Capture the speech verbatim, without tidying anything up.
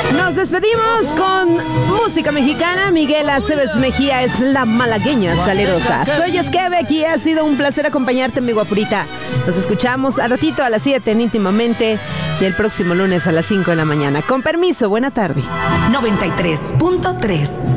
Nos despedimos con música mexicana. Miguel Aceves Mejía es la malagueña salerosa. Soy Esquebec y ha sido un placer acompañarte, mi guapurita. Nos escuchamos al ratito a las siete en Íntimamente y el próximo lunes a las cinco de la mañana. Con permiso, buena tarde. noventa y tres punto tres